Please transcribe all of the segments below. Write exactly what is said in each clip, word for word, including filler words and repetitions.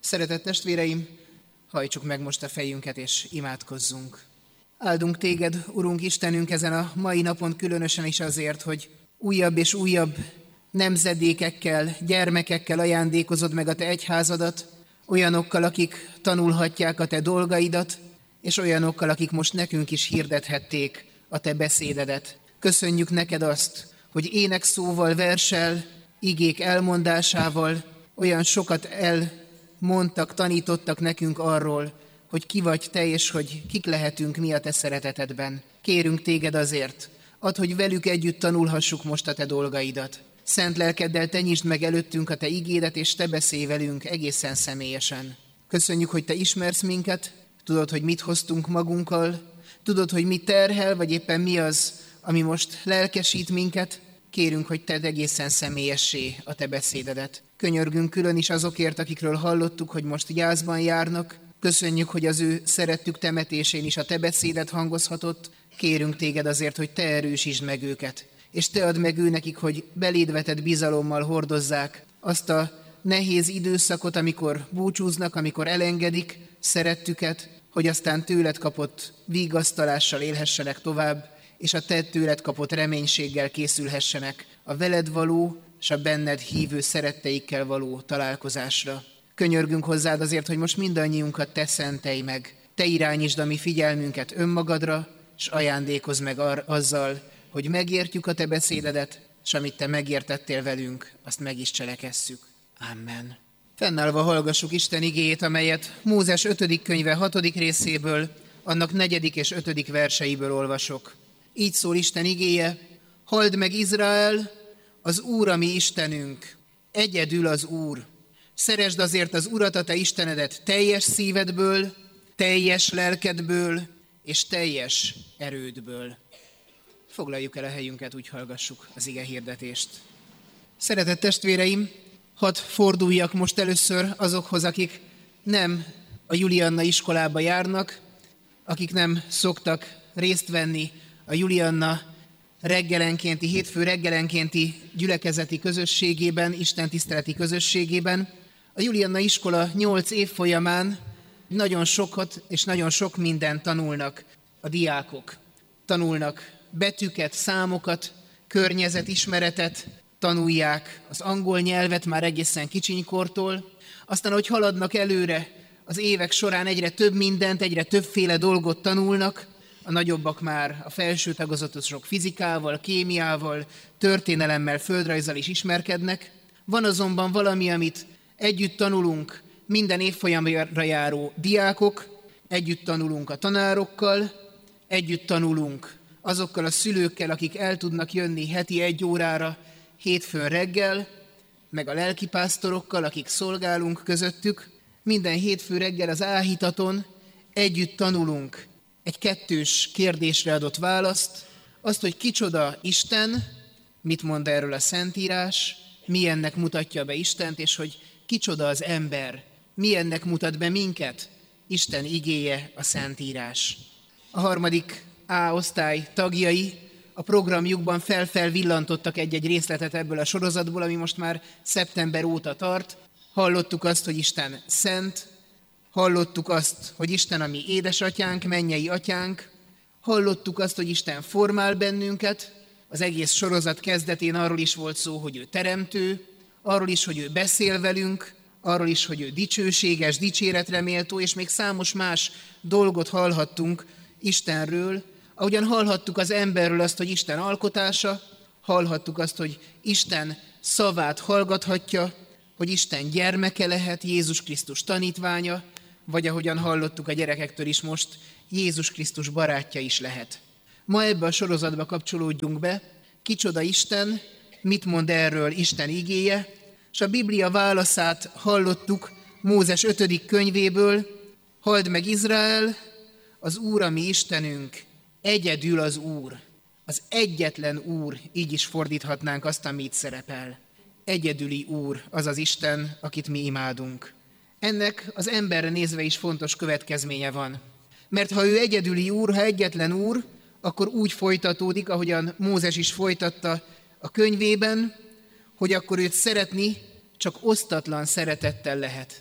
Szeretett testvéreim, hajtsuk meg most a fejünket és imádkozzunk. Áldunk téged, Urunk Istenünk, ezen a mai napon különösen is azért, hogy újabb és újabb nemzedékekkel, gyermekekkel ajándékozod meg a te egyházadat, olyanokkal, akik tanulhatják a te dolgaidat, és olyanokkal, akik most nekünk is hirdethették a te beszédedet. Köszönjük neked azt, hogy énekszóval, verssel, igék elmondásával olyan sokat elmondtak, tanítottak nekünk arról, hogy ki vagy te, és hogy kik lehetünk mi a te szeretetedben. Kérünk téged azért, add, hogy velük együtt tanulhassuk most a te dolgaidat. Szent lelkeddel te nyisd meg előttünk a te igédet, és te beszélj velünk egészen személyesen. Köszönjük, hogy te ismersz minket, tudod, hogy mit hoztunk magunkkal, tudod, hogy mit terhel, vagy éppen mi az, ami most lelkesít minket. Kérünk, hogy tedd egészen személyessé a te beszédedet. Könyörgünk külön is azokért, akikről hallottuk, hogy most gyászban járnak. Köszönjük, hogy az ő szerettük temetésén is a te beszédet hangozhatott. Kérünk téged azért, hogy te erősítsd meg őket, és te add meg ő nekik, hogy beléd vetett bizalommal hordozzák azt a nehéz időszakot, amikor búcsúznak, amikor elengedik szerettüket, hogy aztán tőled kapott vigasztalással élhessenek tovább, és a te tőled kapott reménységgel készülhessenek a veled való és a benned hívő szeretteikkel való találkozásra. Könyörgünk hozzád azért, hogy most mindannyiunkat te szentelj meg, te irányítsd a mi figyelmünket önmagadra, és ajándékozz meg ar- azzal, hogy megértjük a te beszédedet, és amit te megértettél velünk, azt meg is cselekesszük. Amen. Fennállva hallgassuk Isten igéjét, amelyet Mózes ötödik könyve hatodik részéből, annak negyedik és ötödik verseiből olvasok. Így szól Isten igéje: halld meg Izrael, az Úr a mi Istenünk, egyedül az Úr. Szeresd azért az Urat, a te Istenedet teljes szívedből, teljes lelkedből és teljes erődből. Foglaljuk el a helyünket, úgy hallgassuk az ige hirdetést. Szeretett testvéreim, hadd forduljak most először azokhoz, akik nem a Julianna iskolába járnak, akik nem szoktak részt venni a Julianna reggelenkénti, hétfő reggelenkénti gyülekezeti közösségében, istentiszteleti közösségében. A Julianna iskola nyolc év folyamán nagyon sokat és nagyon sok mindent tanulnak a diákok. Tanulnak betűket, számokat, környezetismeretet, tanulják az angol nyelvet már egészen kicsinykortól. Aztán, hogy haladnak előre, az évek során egyre több mindent, egyre többféle dolgot tanulnak. A nagyobbak már a felső tagozatosok fizikával, kémiával, történelemmel, földrajzzal is ismerkednek. Van azonban valami, amit együtt tanulunk minden évfolyamra járó diákok, együtt tanulunk a tanárokkal, együtt tanulunk azokkal a szülőkkel, akik el tudnak jönni heti egy órára hétfőn reggel, meg a lelkipásztorokkal, akik szolgálunk közöttük. Minden hétfő reggel az áhítaton együtt tanulunk egy kettős kérdésre adott választ, azt, hogy kicsoda Isten, mit mond erről a Szentírás, milyennek mutatja be Istent, és hogy kicsoda az ember, milyennek mutat be minket Isten igéje, a Szentírás. A harmadik A osztály tagjai a programjukban fel-fel villantottak egy-egy részletet ebből a sorozatból, ami most már szeptember óta tart. Hallottuk azt, hogy Isten szent, hallottuk azt, hogy Isten a mi édesatyánk, mennyei atyánk, hallottuk azt, hogy Isten formál bennünket, az egész sorozat kezdetén arról is volt szó, hogy ő teremtő, arról is, hogy ő beszél velünk, arról is, hogy ő dicsőséges, dicséretre méltó, és még számos más dolgot hallhattunk Istenről. Ahogyan hallhattuk az emberről azt, hogy Isten alkotása, hallhattuk azt, hogy Isten szavát hallgathatja, hogy Isten gyermeke lehet, Jézus Krisztus tanítványa, vagy ahogyan hallottuk a gyerekektől is most, Jézus Krisztus barátja is lehet. Ma ebbe a sorozatba kapcsolódjunk be, kicsoda Isten, mit mond erről Isten igéje, és a Biblia válaszát hallottuk Mózes ötödik könyvéből: halld meg Izrael, az Úr a mi Istenünk, egyedül az Úr, az egyetlen Úr, így is fordíthatnánk azt, ami itt szerepel. Egyedüli Úr az az Isten, akit mi imádunk. Ennek az emberre nézve is fontos következménye van. Mert ha ő egyedüli Úr, ha egyetlen Úr, akkor úgy folytatódik, ahogyan Mózes is folytatta a könyvében, hogy akkor őt szeretni csak osztatlan szeretettel lehet.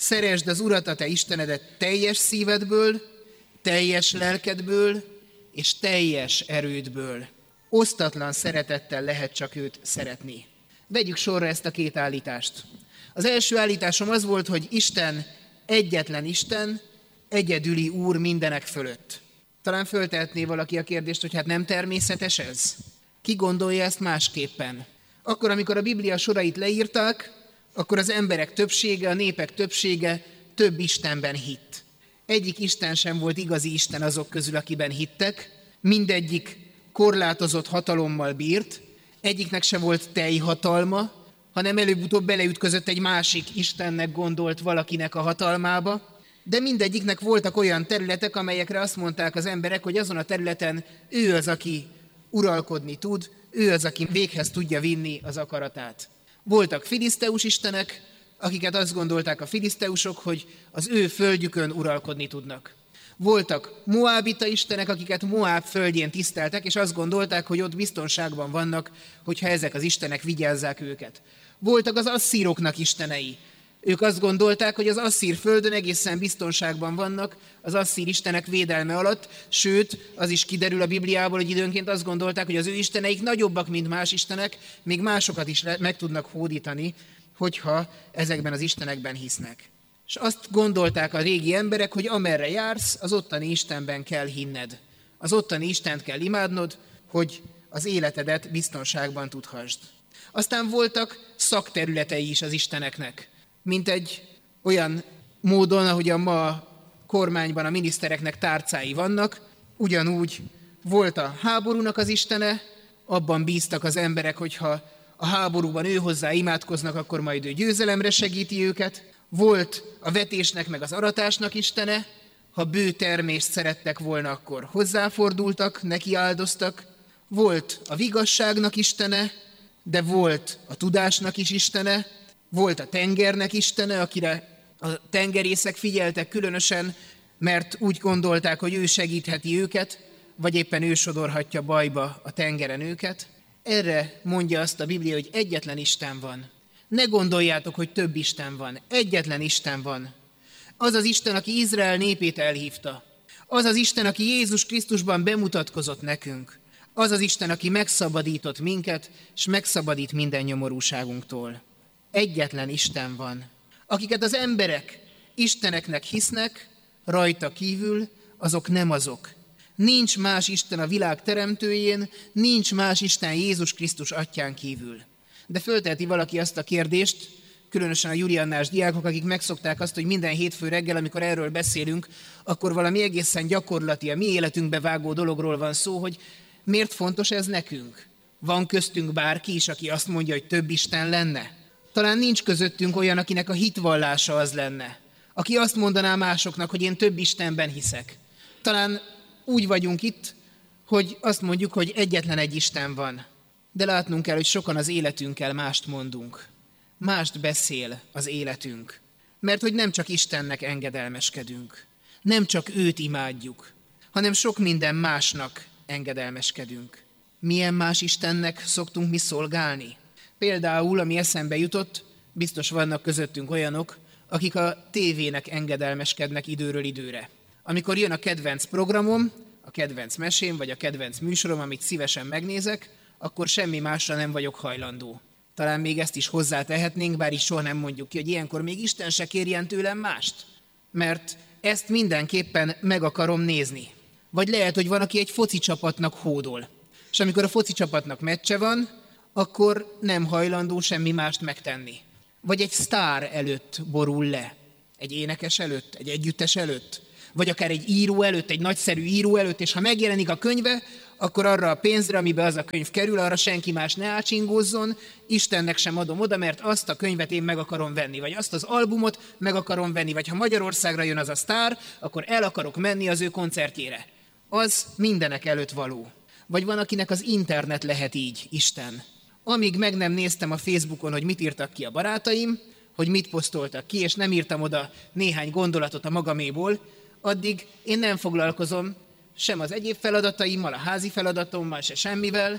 Szeresd az Urat, a te Istenedet teljes szívedből, teljes lelkedből és teljes erődből. Osztatlan szeretettel lehet csak őt szeretni. Vegyük sorra ezt a két állítást. Az első állításom az volt, hogy Isten egyetlen Isten, egyedüli Úr mindenek fölött. Talán föltehetné valaki a kérdést, hogy hát nem természetes ez? Ki gondolja ezt másképpen? Akkor, amikor a Biblia sorait leírták, akkor az emberek többsége, a népek többsége több Istenben hitt. Egyik Isten sem volt igazi Isten azok közül, akiben hittek, mindegyik korlátozott hatalommal bírt, egyiknek se volt teljhatalma, hanem előbb-utóbb beleütközött egy másik Istennek gondolt valakinek a hatalmába, de mindegyiknek voltak olyan területek, amelyekre azt mondták az emberek, hogy azon a területen ő az, aki uralkodni tud, ő az, aki véghez tudja vinni az akaratát. Voltak filiszteus istenek, akiket azt gondolták a filiszteusok, hogy az ő földjükön uralkodni tudnak. Voltak moábita istenek, akiket Moáb földjén tiszteltek, és azt gondolták, hogy ott biztonságban vannak, hogyha ezek az istenek vigyázzák őket. Voltak az asszíroknak istenei. Ők azt gondolták, hogy az asszír földön egészen biztonságban vannak az asszír istenek védelme alatt, sőt, az is kiderül a Bibliából, hogy időnként azt gondolták, hogy az ő isteneik nagyobbak, mint más istenek, még másokat is meg tudnak hódítani, hogyha ezekben az istenekben hisznek. És azt gondolták a régi emberek, hogy amerre jársz, az ottani Istenben kell hinned. Az ottani Istent kell imádnod, hogy az életedet biztonságban tudhassd. Aztán voltak szakterületei is az isteneknek, mint egy olyan módon, ahogyan ma a kormányban a minisztereknek tárcái vannak, ugyanúgy volt a háborúnak az istene, abban bíztak az emberek, hogyha a háborúban ő hozzá imádkoznak, akkor majd ő győzelemre segíti őket. Volt a vetésnek meg az aratásnak istene, ha bő termést szerettek volna, akkor hozzáfordultak, neki áldoztak. Volt a vigasságnak istene, de volt a tudásnak is istene, volt a tengernek istene, akire a tengerészek figyeltek különösen, mert úgy gondolták, hogy ő segítheti őket, vagy éppen ő sodorhatja bajba a tengeren őket. Erre mondja azt a Biblia, hogy egyetlen Isten van. Ne gondoljátok, hogy több Isten van. Egyetlen Isten van. Az az Isten, aki Izrael népét elhívta. Az az Isten, aki Jézus Krisztusban bemutatkozott nekünk. Az az Isten, aki megszabadított minket, és megszabadít minden nyomorúságunktól. Egyetlen Isten van. Akiket az emberek isteneknek hisznek, rajta kívül, azok nem azok. Nincs más Isten a világ teremtőjén, nincs más Isten Jézus Krisztus atyán kívül. De fölteheti valaki azt a kérdést, különösen a Juliannás diákok, akik megszokták azt, hogy minden hétfő reggel, amikor erről beszélünk, akkor valami egészen gyakorlati, a mi életünkbe vágó dologról van szó, hogy miért fontos ez nekünk? Van köztünk bárki is, aki azt mondja, hogy több Isten lenne? Talán nincs közöttünk olyan, akinek a hitvallása az lenne, aki azt mondaná másoknak, hogy én több Istenben hiszek. Talán úgy vagyunk itt, hogy azt mondjuk, hogy egyetlen egy Isten van. De látnunk kell, hogy sokan az életünkkel mást mondunk. Mást beszél az életünk. Mert hogy nem csak Istennek engedelmeskedünk, nem csak őt imádjuk, hanem sok minden másnak engedelmeskedünk. Milyen más Istennek szoktunk mi szolgálni? Például, ami eszembe jutott, biztos vannak közöttünk olyanok, akik a tévének engedelmeskednek időről időre. Amikor jön a kedvenc programom, a kedvenc mesém, vagy a kedvenc műsorom, amit szívesen megnézek, akkor semmi másra nem vagyok hajlandó. Talán még ezt is hozzátehetnénk, bár is soha nem mondjuk ki, hogy ilyenkor még Isten se kérjen tőlem mást. Mert ezt mindenképpen meg akarom nézni. Vagy lehet, hogy van, aki egy foci csapatnak hódol. És amikor a foci csapatnak meccse van, akkor nem hajlandó semmi mást megtenni. Vagy egy sztár előtt borul le. Egy énekes előtt, egy együttes előtt. Vagy akár egy író előtt, egy nagyszerű író előtt, és ha megjelenik a könyve, akkor arra a pénzre, amiben az a könyv kerül, arra senki más ne ácsingózzon, Istennek sem adom oda, mert azt a könyvet én meg akarom venni, vagy azt az albumot meg akarom venni, vagy ha Magyarországra jön az a sztár, akkor el akarok menni az ő koncertjére. Az mindenek előtt való. Vagy van, akinek az internet lehet így, Isten. Amíg meg nem néztem a Facebookon, hogy mit írtak ki a barátaim, hogy mit posztoltak ki, és nem írtam oda néhány gondolatot a magaméból, addig én nem foglalkozom sem az egyéb feladataimmal, a házi feladatommal, se semmivel,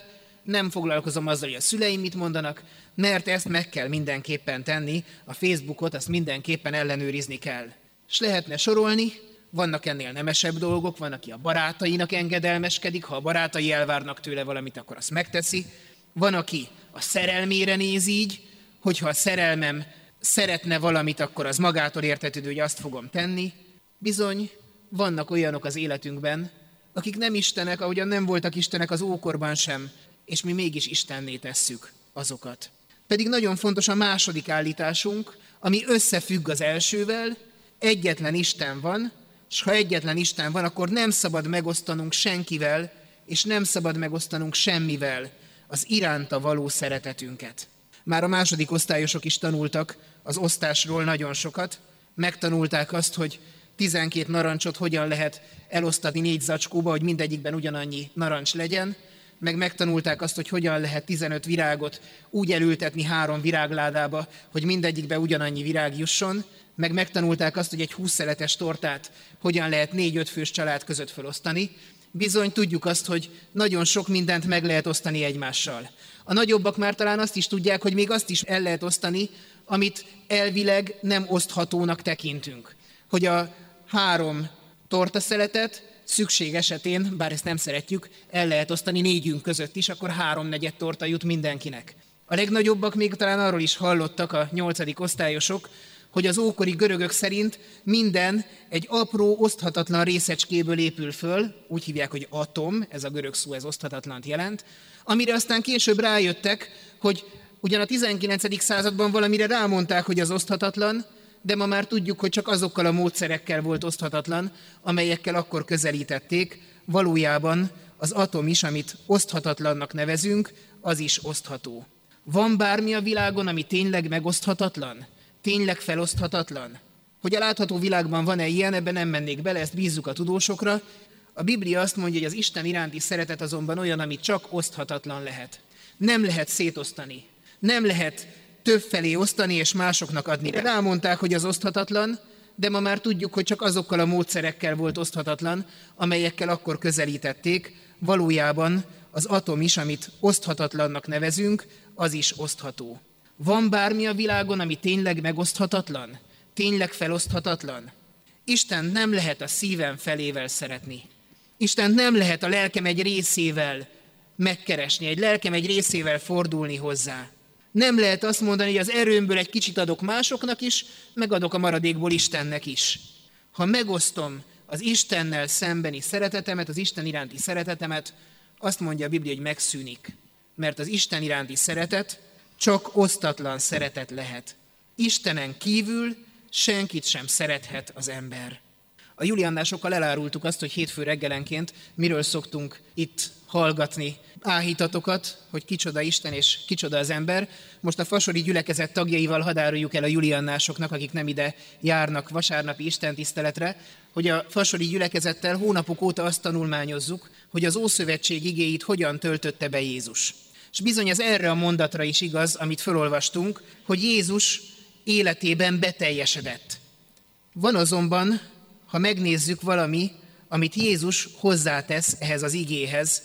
nem foglalkozom azzal, hogy a szüleim mit mondanak, mert ezt meg kell mindenképpen tenni, a Facebookot azt mindenképpen ellenőrizni kell. És lehetne sorolni, vannak ennél nemesebb dolgok, van, aki a barátainak engedelmeskedik, ha a barátai elvárnak tőle valamit, akkor azt megteszi. Van, aki a szerelmére néz így, hogyha a szerelmem szeretne valamit, akkor az magától értetődő, hogy azt fogom tenni. Bizony, vannak olyanok az életünkben, akik nem istenek, ahogyan nem voltak istenek az ókorban sem, és mi mégis istenné tesszük azokat. Pedig nagyon fontos a második állításunk, ami összefügg az elsővel, egyetlen Isten van, és ha egyetlen Isten van, akkor nem szabad megosztanunk senkivel, és nem szabad megosztanunk semmivel az iránta való szeretetünket. Már a második osztályosok is tanultak az osztásról nagyon sokat, megtanulták azt, hogy tizenkét narancsot hogyan lehet elosztani négy zacskóba, hogy mindegyikben ugyanannyi narancs legyen, meg megtanulták azt, hogy hogyan lehet tizenöt virágot úgy elültetni három virágládába, hogy mindegyikbe ugyanannyi virág jusson, meg megtanulták azt, hogy egy húsz szeletes tortát hogyan lehet négy-öt fős család között felosztani. Bizony tudjuk azt, hogy nagyon sok mindent meg lehet osztani egymással. A nagyobbak már talán azt is tudják, hogy még azt is el lehet osztani, amit elvileg nem oszthatónak tekintünk. Hogy a három tortaszeletet szükség esetén, bár ezt nem szeretjük, el lehet osztani négyünk között is, akkor háromnegyed torta jut mindenkinek. A legnagyobbak még talán arról is hallottak, a nyolcadik osztályosok, hogy az ókori görögök szerint minden egy apró, oszthatatlan részecskéből épül föl, úgy hívják, hogy atom, ez a görög szó, ez oszthatatlant jelent, amire aztán később rájöttek, hogy ugyan a tizenkilencedik században valamire rámondták, hogy az oszthatatlan, de ma már tudjuk, hogy csak azokkal a módszerekkel volt oszthatatlan, amelyekkel akkor közelítették, valójában az atom is, amit oszthatatlannak nevezünk, az is osztható. Van bármi a világon, ami tényleg megoszthatatlan? Tényleg feloszthatatlan? Hogy a látható világban van-e ilyen, ebben nem mennék bele, ezt bízzuk a tudósokra. A Biblia azt mondja, hogy az Isten iránti szeretet azonban olyan, ami csak oszthatatlan lehet. Nem lehet szétosztani. Nem lehet többfelé osztani és másoknak adni. Rámondták, hogy az oszthatatlan, de ma már tudjuk, hogy csak azokkal a módszerekkel volt oszthatatlan, amelyekkel akkor közelítették. Valójában az atom is, amit oszthatatlannak nevezünk, az is osztható. Van bármi a világon, ami tényleg megoszthatatlan? Tényleg feloszthatatlan? Isten nem lehet a szívem felével szeretni. Isten nem lehet a lelkem egy részével megkeresni, egy lelkem egy részével fordulni hozzá. Nem lehet azt mondani, hogy az erőmből egy kicsit adok másoknak is, megadok a maradékból Istennek is. Ha megosztom az Istennel szembeni szeretetemet, az Isten iránti szeretetemet, azt mondja a Biblia, hogy megszűnik. Mert az Isten iránti szeretet csak osztatlan szeretet lehet. Istenen kívül senkit sem szerethet az ember. A juliannásokkal elárultuk azt, hogy hétfő reggelenként miről szoktunk itt hallgatni áhítatokat, hogy kicsoda Isten és kicsoda az ember. Most a fasori gyülekezet tagjaival hadd áruljuk el a juliannásoknak, akik nem ide járnak vasárnapi istentiszteletre, hogy a fasori gyülekezettel hónapok óta azt tanulmányozzuk, hogy az Ószövetség igéit hogyan töltötte be Jézus. És bizony ez erre a mondatra is igaz, amit felolvastunk, hogy Jézus életében beteljesedett. Van azonban, ha megnézzük valami, amit Jézus hozzátesz ehhez az igéhez,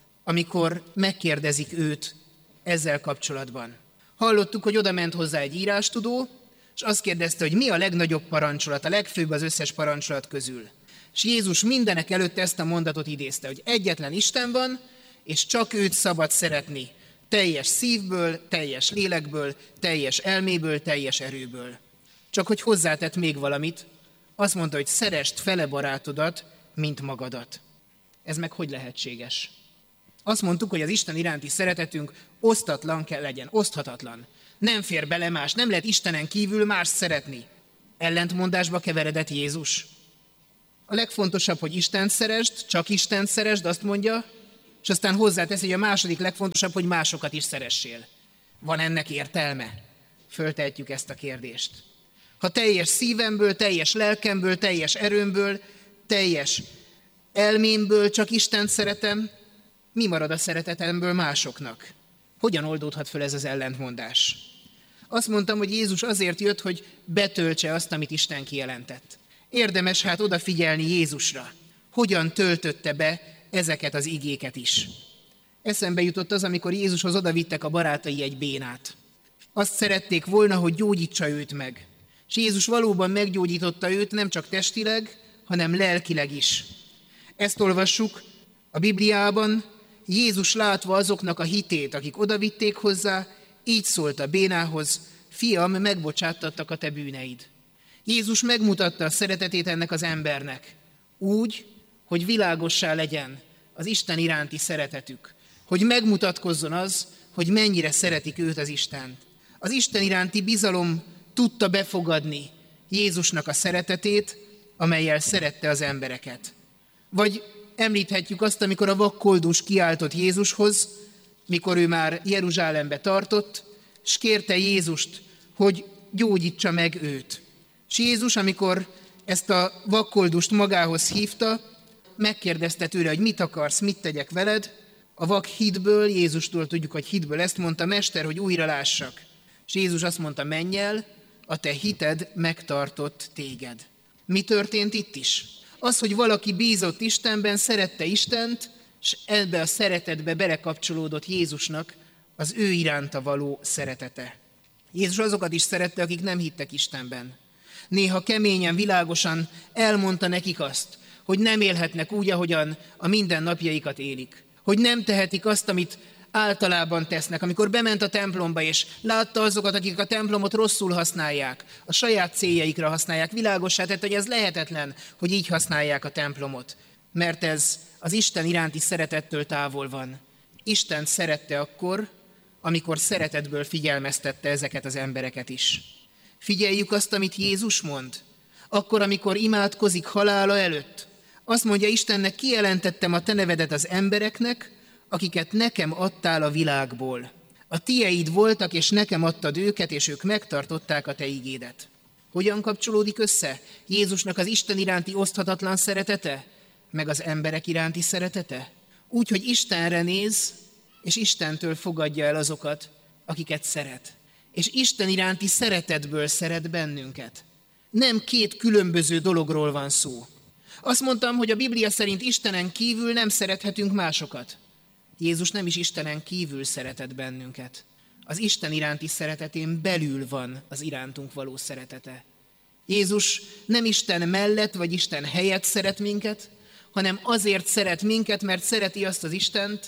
amikor megkérdezik őt ezzel kapcsolatban. Hallottuk, hogy oda ment hozzá egy írástudó, és azt kérdezte, hogy mi a legnagyobb parancsolat, a legfőbb az összes parancsolat közül. És Jézus mindenek előtt ezt a mondatot idézte, hogy egyetlen Isten van, és csak őt szabad szeretni. Teljes szívből, teljes lélekből, teljes elméből, teljes erőből. Csak hogy hozzátett még valamit, azt mondta, hogy szeresd fele barátodat, mint magadat. Ez meg hogy lehetséges? Azt mondtuk, hogy az Isten iránti szeretetünk osztatlan kell legyen, oszthatatlan. Nem fér bele más, nem lehet Istenen kívül más szeretni. Ellentmondásba keveredett Jézus. A legfontosabb, hogy Istent szeresd, csak Istent szeresd, azt mondja, és aztán hozzáteszi, hogy a második legfontosabb, hogy másokat is szeressél. Van ennek értelme? Föltehetjük ezt a kérdést. Ha teljes szívemből, teljes lelkemből, teljes erőmből, teljes elmémből csak Istent szeretem, mi marad a szeretetemből másoknak? Hogyan oldódhat föl ez az ellentmondás? Azt mondtam, hogy Jézus azért jött, hogy betöltse azt, amit Isten kijelentett. Érdemes hát odafigyelni Jézusra. Hogyan töltötte be ezeket az igéket is. Eszembe jutott az, amikor Jézushoz odavittek a barátai egy bénát. Azt szerették volna, hogy gyógyítsa őt meg. És Jézus valóban meggyógyította őt nem csak testileg, hanem lelkileg is. Ezt olvassuk a Bibliában, Jézus látva azoknak a hitét, akik odavitték hozzá, így szólt a bénához: fiam, megbocsáttattak a te bűneid. Jézus megmutatta a szeretetét ennek az embernek, úgy, hogy világossá legyen az Isten iránti szeretetük, hogy megmutatkozzon az, hogy mennyire szeretik őt az Isten. Az Isten iránti bizalom tudta befogadni Jézusnak a szeretetét, amellyel szerette az embereket. Vagy említhetjük azt, amikor a vakkoldus kiáltott Jézushoz, mikor ő már Jeruzsálembe tartott, s kérte Jézust, hogy gyógyítsa meg őt. És Jézus, amikor ezt a vakkoldust magához hívta, megkérdezte tőle, hogy mit akarsz, mit tegyek veled. A vak hitből, Jézustól tudjuk, hogy hitből ezt mondta: mester, hogy újra lássak. És Jézus azt mondta: menj el, a te hited megtartott téged. Mi történt itt is? Az, hogy valaki bízott Istenben, szerette Istent, és ebbe a szeretetbe belekapcsolódott Jézusnak az ő iránta való szeretete. Jézus azokat is szerette, akik nem hittek Istenben. Néha keményen, világosan elmondta nekik azt, hogy nem élhetnek úgy, ahogyan a mindennapjaikat élik. Hogy nem tehetik azt, amit általában tesznek. Amikor bement a templomba, és látta azokat, akik a templomot rosszul használják, a saját céljaikra használják, világossá tett, hogy ez lehetetlen, hogy így használják a templomot. Mert ez az Isten iránti szeretettől távol van. Isten szerette akkor, amikor szeretetből figyelmeztette ezeket az embereket is. Figyeljük azt, amit Jézus mond. Akkor, amikor imádkozik halála előtt, azt mondja Istennek: kijelentettem a te nevedet az embereknek, akiket nekem adtál a világból. A tieid voltak, és nekem adtad őket, és ők megtartották a te igédet. Hogyan kapcsolódik össze Jézusnak az Isten iránti oszthatatlan szeretete, meg az emberek iránti szeretete? Úgy, hogy Istenre néz, és Istentől fogadja el azokat, akiket szeret. És Isten iránti szeretetből szeret bennünket. Nem két különböző dologról van szó. Azt mondtam, hogy a Biblia szerint Istenen kívül nem szerethetünk másokat. Jézus nem is Istenen kívül szeretett bennünket. Az Isten iránti szeretetén belül van az irántunk való szeretete. Jézus nem Isten mellett vagy Isten helyett szeret minket, hanem azért szeret minket, mert szereti azt az Istent,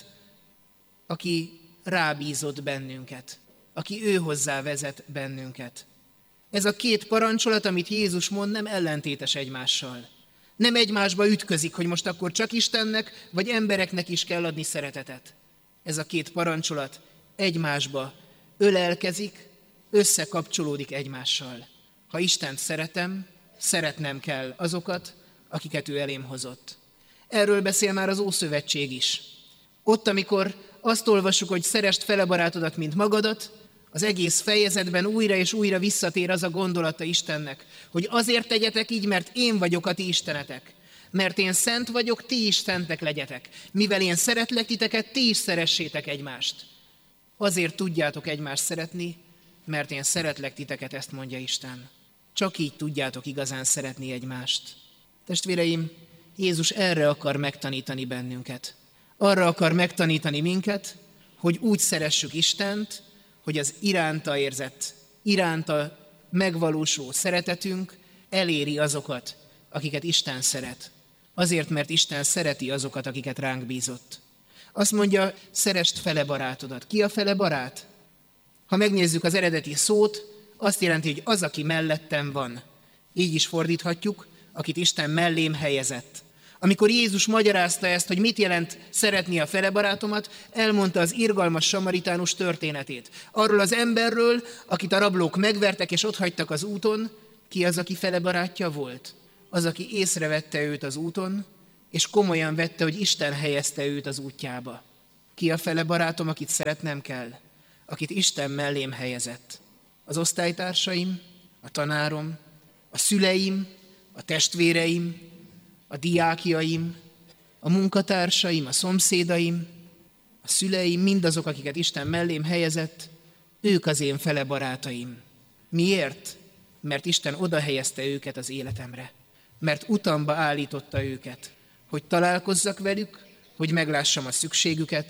aki rábízott bennünket, aki ő hozzá vezet bennünket. Ez a két parancsolat, amit Jézus mond, nem ellentétes egymással. Nem egymásba ütközik, hogy most akkor csak Istennek vagy embereknek is kell adni szeretetet. Ez a két parancsolat egymásba ölelkezik, összekapcsolódik egymással. Ha Istent szeretem, szeretnem kell azokat, akiket ő elém hozott. Erről beszél már az Ószövetség is. Ott, amikor azt olvassuk, hogy szeresd fele barátodat, mint magadat, az egész fejezetben újra és újra visszatér az a gondolata Istennek, hogy azért tegyetek így, mert én vagyok a ti istenetek. Mert én szent vagyok, ti is szentek legyetek. Mivel én szeretlek titeket, ti is szeressétek egymást. Azért tudjátok egymást szeretni, mert én szeretlek titeket, ezt mondja Isten. Csak így tudjátok igazán szeretni egymást. Testvéreim, Jézus erre akar megtanítani bennünket. Arra akar megtanítani minket, hogy úgy szeressük Istent, hogy az iránta érzett, iránta megvalósuló szeretetünk eléri azokat, akiket Isten szeret. Azért, mert Isten szereti azokat, akiket ránk bízott. Azt mondja, szeresd fele barátodat. Ki a fele barát? Ha megnézzük az eredeti szót, azt jelenti, hogy az, aki mellettem van. Így is fordíthatjuk, akit Isten mellém helyezett. Amikor Jézus magyarázta ezt, hogy mit jelent szeretni a fele barátomat, elmondta az irgalmas samaritánus történetét. Arról az emberről, akit a rablók megvertek és otthagytak az úton, ki az, aki fele barátja volt? Az, aki észrevette őt az úton, és komolyan vette, hogy Isten helyezte őt az útjába. Ki a fele barátom, akit szeretnem kell? Akit Isten mellém helyezett. Az osztálytársaim, a tanárom, a szüleim, a testvéreim, a diákjaim, a munkatársaim, a szomszédaim, a szüleim, mindazok, akiket Isten mellém helyezett, ők az én fele barátaim. Miért? Mert Isten oda helyezte őket az életemre. Mert utamba állította őket, hogy találkozzak velük, hogy meglássam a szükségüket,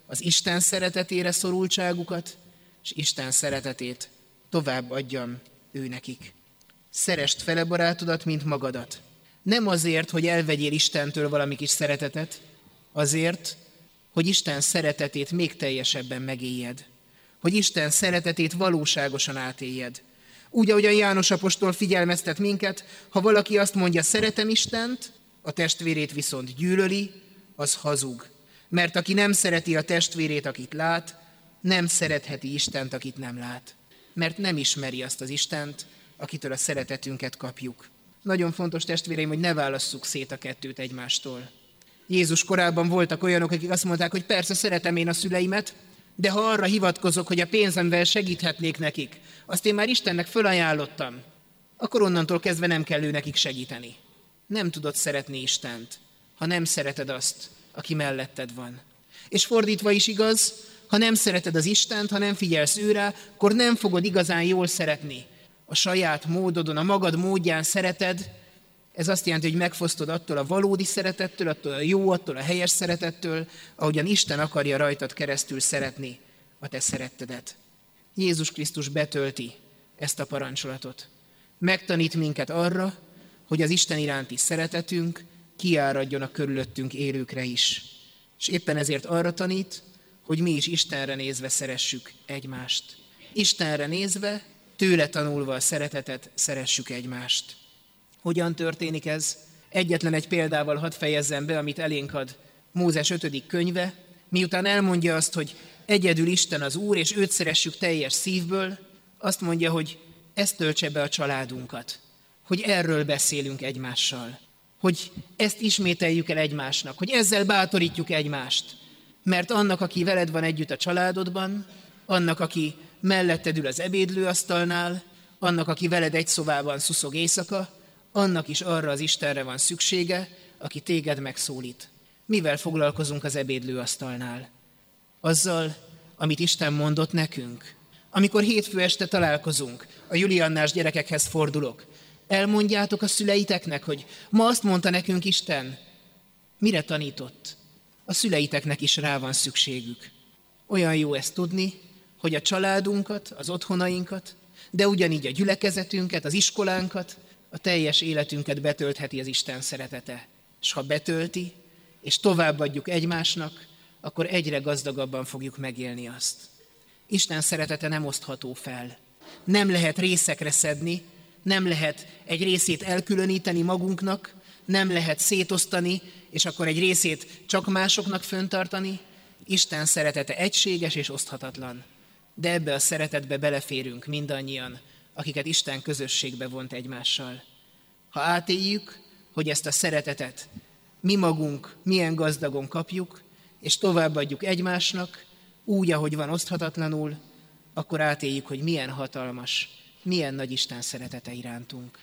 az Isten szeretetére szorultságukat, és Isten szeretetét tovább adjam ő nekik. Szeresd fele barátodat, mint magadat. Nem azért, hogy elvegyél Istentől valami kis szeretetet, azért, hogy Isten szeretetét még teljesebben megéljed. Hogy Isten szeretetét valóságosan átéljed. Úgy, ahogyan János apostol figyelmeztet minket, ha valaki azt mondja, szeretem Istent, a testvérét viszont gyűlöli, az hazug. Mert aki nem szereti a testvérét, akit lát, nem szeretheti Istent, akit nem lát. Mert nem ismeri azt az Istent, akitől a szeretetünket kapjuk. Nagyon fontos, testvéreim, hogy ne válasszuk szét a kettőt egymástól. Jézus korában voltak olyanok, akik azt mondták, hogy persze szeretem én a szüleimet, de ha arra hivatkozok, hogy a pénzemvel segíthetnék nekik, azt én már Istennek fölajánlottam, akkor onnantól kezdve nem kell ő nekik segíteni. Nem tudod szeretni Istent, ha nem szereted azt, aki melletted van. És fordítva is igaz, ha nem szereted az Istent, ha nem figyelsz őre, akkor nem fogod igazán jól szeretni. A saját módodon, a magad módján szereted, ez azt jelenti, hogy megfosztod attól a valódi szeretettől, attól a jó, attól a helyes szeretettől, ahogyan Isten akarja rajtad keresztül szeretni a te szerettedet. Jézus Krisztus betölti ezt a parancsolatot. Megtanít minket arra, hogy az Isten iránti szeretetünk kiáradjon a körülöttünk élőkre is. És éppen ezért arra tanít, hogy mi is Istenre nézve szeressük egymást. Istenre nézve, tőle tanulva a szeretetet, szeressük egymást. Hogyan történik ez? Egyetlen egy példával hadd fejezzem be, amit elénk ad Mózes ötödik könyve, miután elmondja azt, hogy egyedül Isten az Úr, és őt szeressük teljes szívből, azt mondja, hogy ezt töltse be a családunkat, hogy erről beszélünk egymással, hogy ezt ismételjük el egymásnak, hogy ezzel bátorítjuk egymást, mert annak, aki veled van együtt a családodban, annak, aki melletted ül az ebédlőasztalnál, annak, aki veled egy szobában szuszog éjszaka, annak is arra az Istenre van szüksége, aki téged megszólít. Mivel foglalkozunk az ebédlőasztalnál? Azzal, amit Isten mondott nekünk. Amikor hétfő este találkozunk, a Juliannás gyerekekhez fordulok, elmondjátok a szüleiteknek, hogy ma azt mondta nekünk Isten. Mire tanított? A szüleiteknek is rá van szükségük. Olyan jó ezt tudni, hogy a családunkat, az otthonainkat, de ugyanígy a gyülekezetünket, az iskolánkat, a teljes életünket betöltheti az Isten szeretete. És ha betölti, és továbbadjuk egymásnak, akkor egyre gazdagabban fogjuk megélni azt. Isten szeretete nem osztható fel. Nem lehet részekre szedni, nem lehet egy részét elkülöníteni magunknak, nem lehet szétosztani, és akkor egy részét csak másoknak föntartani. Isten szeretete egységes és oszthatatlan. De ebbe a szeretetbe beleférünk mindannyian, akiket Isten közösségbe vont egymással. Ha átéljük, hogy ezt a szeretetet mi magunk milyen gazdagon kapjuk, és továbbadjuk egymásnak, úgy, ahogy van oszthatatlanul, akkor átéljük, hogy milyen hatalmas, milyen nagy Isten szeretete irántunk.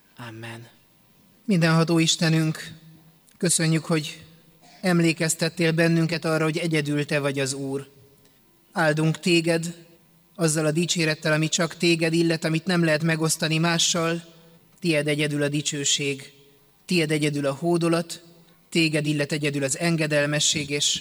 Amen. Mindenható Istenünk, köszönjük, hogy emlékeztettél bennünket arra, hogy egyedül Te vagy az Úr. Áldunk Téged azzal a dicsérettel, ami csak Téged illet, amit nem lehet megosztani mással. Tied egyedül a dicsőség, Tied egyedül a hódolat, Téged illet egyedül az engedelmesség, és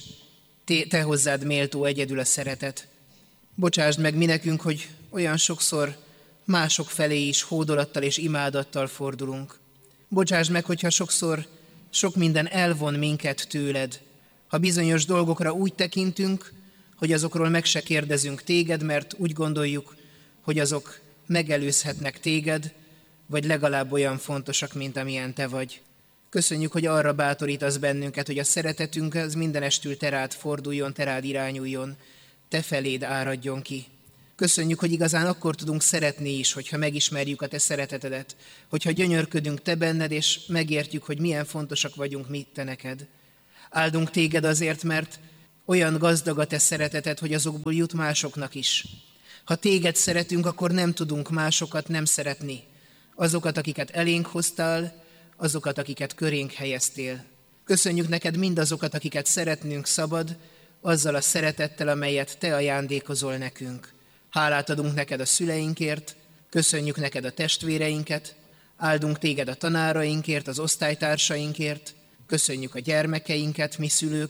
Te hozzád méltó egyedül a szeretet. Bocsásd meg mi nekünk, hogy olyan sokszor mások felé is hódolattal és imádattal fordulunk. Bocsásd meg, hogyha sokszor sok minden elvon minket tőled. Ha bizonyos dolgokra úgy tekintünk, hogy azokról meg se kérdezünk téged, mert úgy gondoljuk, hogy azok megelőzhetnek téged, vagy legalább olyan fontosak, mint amilyen te vagy. Köszönjük, hogy arra bátorítasz bennünket, hogy a szeretetünk az mindenestül te rád forduljon, te rád irányuljon, te feléd áradjon ki. Köszönjük, hogy igazán akkor tudunk szeretni is, hogyha megismerjük a te szeretetedet, hogyha gyönyörködünk te benned, és megértjük, hogy milyen fontosak vagyunk mi te neked. Áldunk téged azért, mert olyan gazdag a te szereteted, hogy azokból jut másoknak is. Ha téged szeretünk, akkor nem tudunk másokat nem szeretni. Azokat, akiket elénk hoztál, azokat, akiket körénk helyeztél. Köszönjük neked mindazokat, akiket szeretnünk szabad, azzal a szeretettel, amelyet te ajándékozol nekünk. Hálát adunk neked a szüleinkért, köszönjük neked a testvéreinket, áldunk téged a tanárainkért, az osztálytársainkért, köszönjük a gyermekeinket, mi szülők,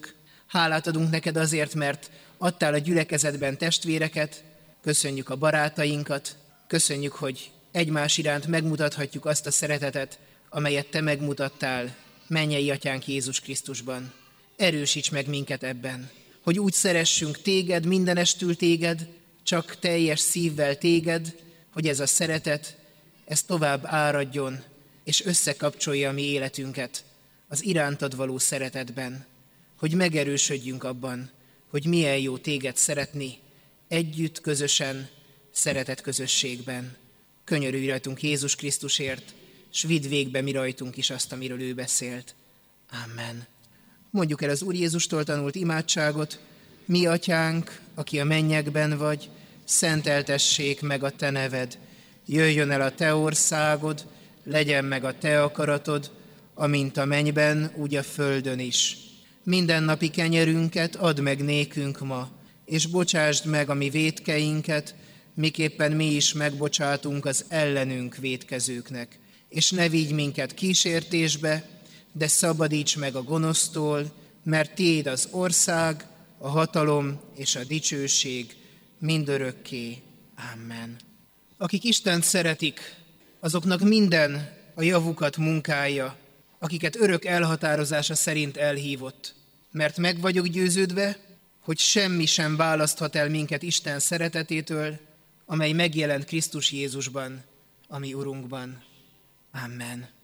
Hálát adunk neked azért, mert adtál a gyülekezetben testvéreket, köszönjük a barátainkat, köszönjük, hogy egymás iránt megmutathatjuk azt a szeretetet, amelyet te megmutattál mennyei atyánk Jézus Krisztusban. Erősíts meg minket ebben, hogy úgy szeressünk téged, mindenestül téged, csak teljes szívvel téged, hogy ez a szeretet, ez tovább áradjon, és összekapcsolja a mi életünket az irántad való szeretetben, hogy megerősödjünk abban, hogy milyen jó téged szeretni, együtt, közösen, szeretet közösségben. Könyörülj rajtunk Jézus Krisztusért, s vidd végbe mi rajtunk is azt, amiről ő beszélt. Amen. Mondjuk el az Úr Jézustól tanult imádságot. Mi atyánk, aki a mennyekben vagy, szenteltessék meg a te neved. Jöjjön el a te országod, legyen meg a te akaratod, amint a mennyben, úgy a földön is. Mindennapi kenyerünket add meg nékünk ma, és bocsásd meg a mi vétkeinket, miképpen mi is megbocsátunk az ellenünk vétkezőknek. És ne vigy minket kísértésbe, de szabadíts meg a gonosztól, mert tiéd az ország, a hatalom és a dicsőség mindörökké. Amen. Akik Istent szeretik, azoknak minden a javukat munkálja, akiket örök elhatározása szerint elhívott. Mert meg vagyok győződve, hogy semmi sem választhat el minket Isten szeretetétől, amely megjelent Krisztus Jézusban, a mi Urunkban. Amen.